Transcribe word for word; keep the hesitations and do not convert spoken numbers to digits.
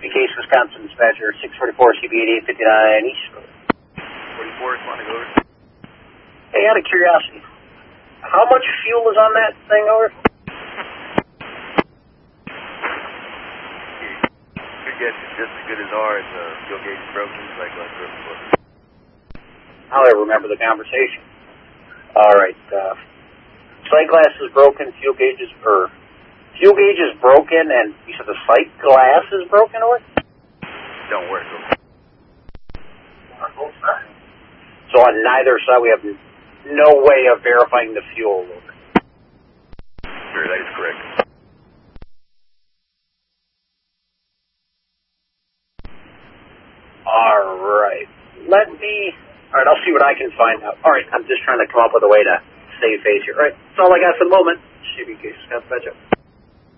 B Case, Wisconsin dispatcher, six forty-four C B eighty-eight fifty-nine East Road. forty-four, responding over. Hey, out of curiosity, how much fuel is on that thing over? Your guess is just as good as ours. Uh, fuel gauge is broken, cycle glass broken. How do I remember the conversation? All right. Uh, sight glass is broken, fuel gauge is, or fuel gauge is broken, and you said the sight glass is broken, or? Don't work. On both sides. So on neither side, we have no way of verifying the fuel. Sure, that is correct. All right. Let me... All right, I'll see what I can find out. All right, I'm just trying to come up with a way to save face here. All right, that's all I got for the moment. C B Case, Scott Betcha.